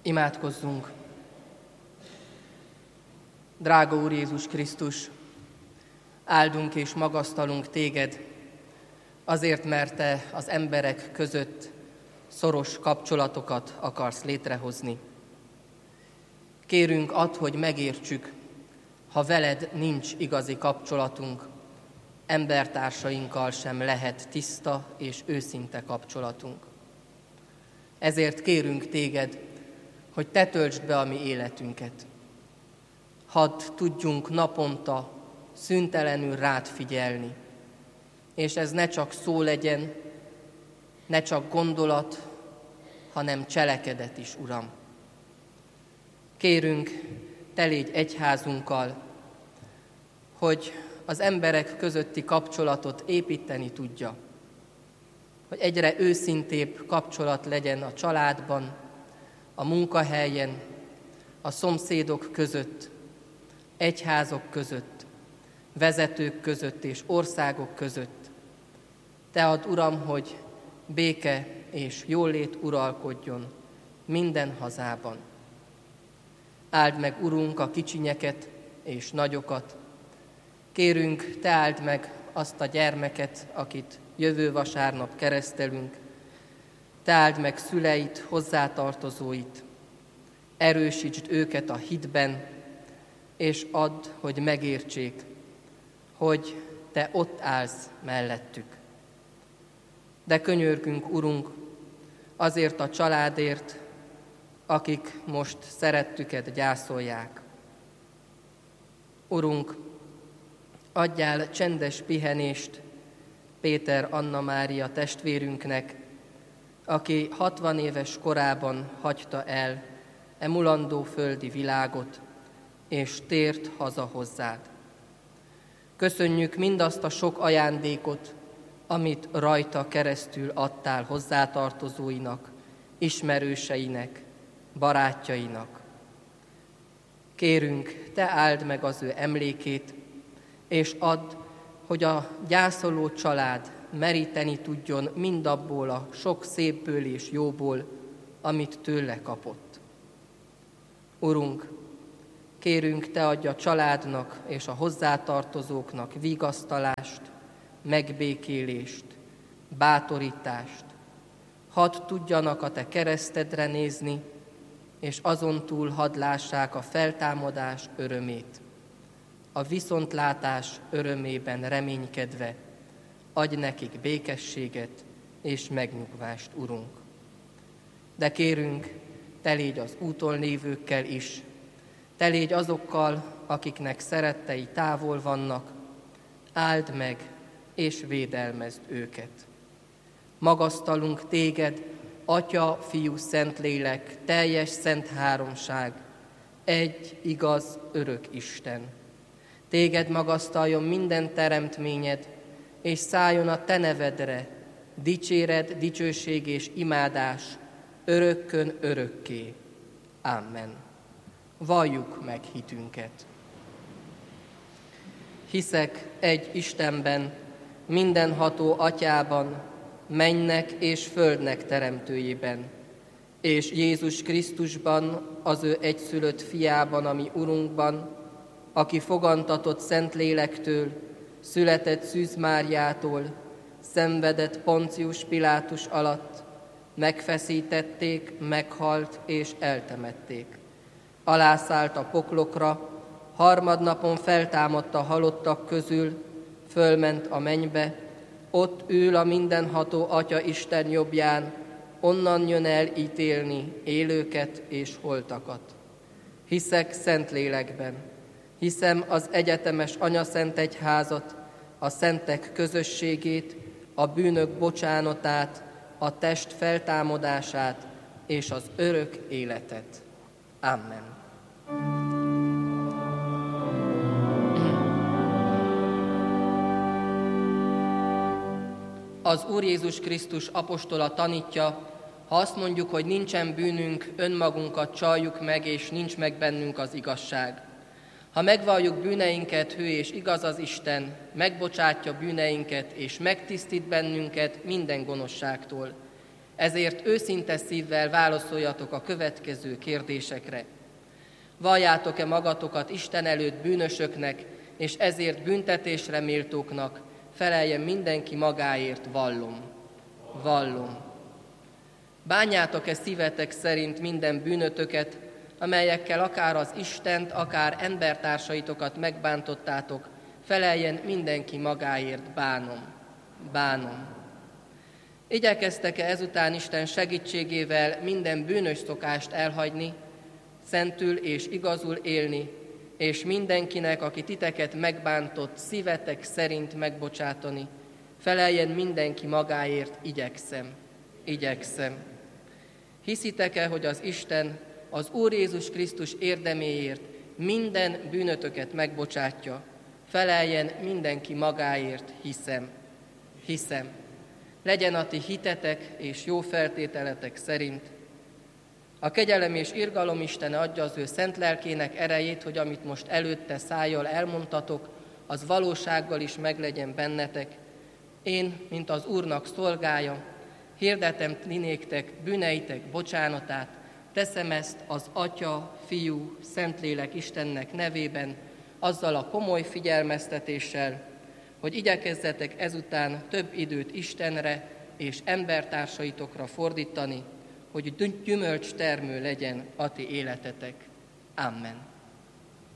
Imádkozzunk! Drága Úr Jézus Krisztus, áldunk és magasztalunk Téged, azért, mert Te az emberek között szoros kapcsolatokat akarsz létrehozni. Kérünk, add, hogy megértsük, ha veled nincs igazi kapcsolatunk, embertársainkkal sem lehet tiszta és őszinte kapcsolatunk. Ezért kérünk Téged, hogy Te töltsd be a mi életünket. Hadd tudjunk naponta szüntelenül rád figyelni, és ez ne csak szó legyen, ne csak gondolat, hanem cselekedet is, Uram. Kérünk, Te légy egyházunkkal, hogy az emberek közötti kapcsolatot építeni tudja, hogy egyre őszintébb kapcsolat legyen a családban, a munkahelyen, a szomszédok között, egyházok között, vezetők között és országok között. Te add, Uram, hogy béke és jólét uralkodjon minden hazában. Áld meg, Urunk, a kicsinyeket és nagyokat. Kérünk, Te áld meg azt a gyermeket, akit jövő vasárnap keresztelünk. Te áld meg szüleit, hozzátartozóit. Erősítsd őket a hitben, és add, hogy megértsék, hogy Te ott állsz mellettük. De könyörgünk, Urunk, azért a családért, akik most szerettüket gyászolják. Urunk, adjál csendes pihenést Péter Anna Mária testvérünknek, aki 60 éves korában hagyta el e mulandó földi világot, és tért haza hozzád. Köszönjük mindazt a sok ajándékot, amit rajta keresztül adtál hozzátartozóinak, ismerőseinek, barátjainak. Kérünk, Te áld meg az ő emlékét, és add, hogy a gyászoló család meríteni tudjon mindabból a sok szépből és jóból, amit tőle kapott. Urunk, kérünk, Te adj a családnak és a hozzátartozóknak vigasztalást, megbékélést, bátorítást. Hadd tudjanak a Te keresztedre nézni, és azon túl hadd lássák a feltámadás örömét. A viszontlátás örömében reménykedve adj nekik békességet és megnyugvást, Urunk. De kérünk, Te légy az úton lévőkkel is, Te légy azokkal, akiknek szerettei távol vannak, áld meg és védelmezd őket. Magasztalunk Téged, Atya, Fiú, Szentlélek, teljes szent háromság, egy igaz, örök Isten. Téged magasztaljon minden teremtményed, és szálljon a Te nevedre dicséret, dicsőség és imádás örökkön örökké. Amen. Valljuk meg hitünket. Hiszek egy Istenben, mindenható Atyában, mennynek és földnek teremtőjében, és Jézus Krisztusban, az ő egyszülött fiában, a mi Urunkban, aki fogantatott Szentlélektől, született Szűz Máriától, szenvedett Poncius Pilátus alatt, megfeszítették, meghalt és eltemették. Alászállt a poklokra, harmadnapon feltámadt a halottak közül, fölment a mennybe, ott ül a mindenható Atya Isten jobbján, onnan jön el ítélni élőket és holtakat. Hiszek Szentlélekben, hiszem az egyetemes Anyaszent Egyházat, a szentek közösségét, a bűnök bocsánatát, a test feltámadását és az örök életet. Amen. Az Úr Jézus Krisztus apostola tanítja, ha azt mondjuk, hogy nincsen bűnünk, önmagunkat csaljuk meg, és nincs meg bennünk az igazság. Ha megvalljuk bűneinket, hű és igaz az Isten, megbocsátja bűneinket, és megtisztít bennünket minden gonoszságtól. Ezért őszinte szívvel válaszoljatok a következő kérdésekre. Valljátok-e magatokat Isten előtt bűnösöknek, és ezért büntetésre méltóknak? Feleljen mindenki magáért, vallom. Vallom. Bánjátok-e szívetek szerint minden bűnötöket, amelyekkel akár az Istent, akár embertársaitokat megbántottátok? Feleljen mindenki magáért, bánom. Bánom. Igyekeztek-e ezután Isten segítségével minden bűnös szokást elhagyni, szentül és igazul élni, és mindenkinek, aki titeket megbántott, szívetek szerint megbocsátani? Feleljen mindenki magáért, igyekszem. Hiszitek-e, hogy az Isten az Úr Jézus Krisztus érdeméért minden bűnötöket megbocsátja? Feleljen mindenki magáért, hiszem. Legyen a ti hitetek és jó feltételetek szerint. A kegyelem és irgalom Istene adja az ő szent lelkének erejét, hogy amit most előtte szájjal elmondtatok, az valósággal is meglegyen bennetek. Én, mint az Úrnak szolgája, hirdetem ti néktek bűneitek bocsánatát, teszem ezt az Atya, Fiú, Szentlélek Istennek nevében, azzal a komoly figyelmeztetéssel, hogy igyekezzetek ezután több időt Istenre és embertársaitokra fordítani, hogy gyümölcstermő legyen a ti életetek. Amen.